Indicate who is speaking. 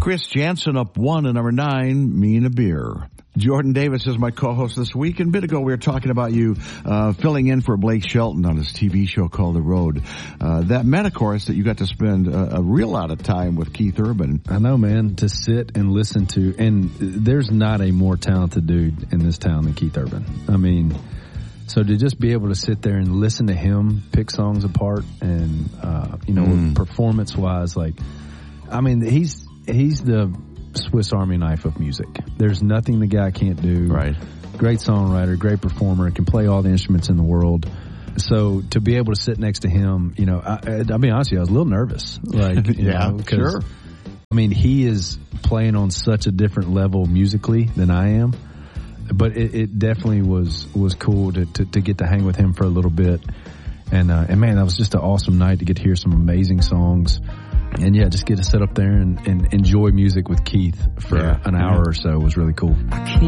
Speaker 1: Chris Jansen up 1 at number 9, Me and a Beer. Jordan Davis is my co-host this week, and a bit ago we were talking about you filling in for Blake Shelton on his TV show called The Road. That meant, of course, that you got to spend a real lot of time with Keith Urban.
Speaker 2: I know, man, to sit and listen to, and there's not a more talented dude in this town than Keith Urban. I mean, so to just be able to sit there and listen to him pick songs apart and, performance-wise, like, I mean, he's the Swiss Army knife of music. There's nothing the guy can't do.
Speaker 1: Right.
Speaker 2: Great songwriter, great performer, can play all the instruments in the world. So to be able to sit next to him, I'll be honest with you, I was a little nervous. Like,
Speaker 1: sure.
Speaker 2: I mean, he is playing on such a different level musically than I am. But it definitely was cool to get to hang with him for a little bit. And man, that was just an awesome night to get to hear some amazing songs. And yeah, just get to sit up there and enjoy music with Keith for an hour or so was really cool.
Speaker 3: I can't